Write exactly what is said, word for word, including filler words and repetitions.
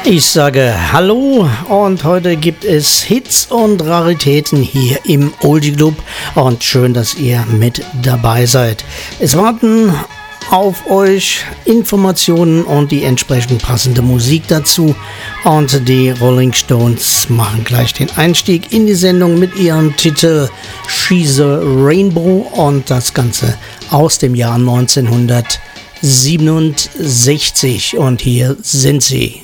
Ich sage Hallo und heute gibt es Hits und Raritäten hier im Oldie Club und schön, dass ihr mit dabei seid. Es warten auf euch Informationen und die entsprechend passende Musik dazu und die Rolling Stones machen gleich den Einstieg in die Sendung mit ihrem Titel She's a Rainbow und das Ganze aus dem Jahr neunzehnhundertsiebenundsechzig und hier sind sie.